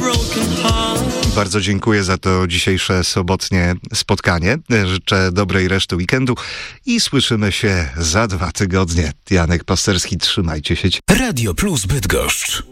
Bardzo dziękuję za to dzisiejsze sobotnie spotkanie. Życzę dobrej reszty weekendu i słyszymy się za 2 tygodnie. Janek Pasterski, trzymajcie się. Radio Plus Bydgoszcz.